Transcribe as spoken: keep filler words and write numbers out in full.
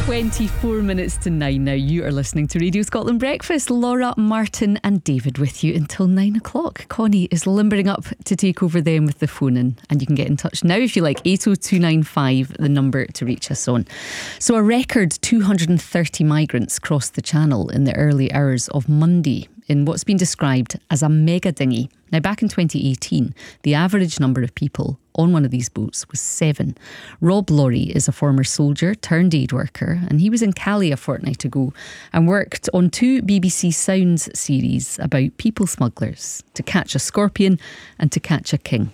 twenty-four minutes to nine now. You are listening to Radio Scotland Breakfast. Laura, Martin and David with you until nine o'clock. Connie is limbering up to take over then with the phone in, and you can get in touch now if you like. Eight oh two nine five, the number to reach us on. So a record two hundred thirty migrants crossed the Channel in the early hours of Monday in what's been described as a mega dinghy. Now, back in twenty eighteen, the average number of people on one of these boats was seven. Rob Laurie is a former soldier turned aid worker, and he was in Cali a fortnight ago and worked on two B B C Sounds series about people smugglers, To Catch a Scorpion and To Catch a King.